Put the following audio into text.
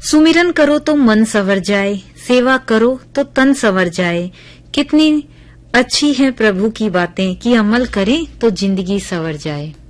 सुमिरन करो तो मन संवर जाए, सेवा करो तो तन संवर जाए। कितनी अच्छी है प्रभु की बातें कि अमल करें तो जिंदगी संवर जाए।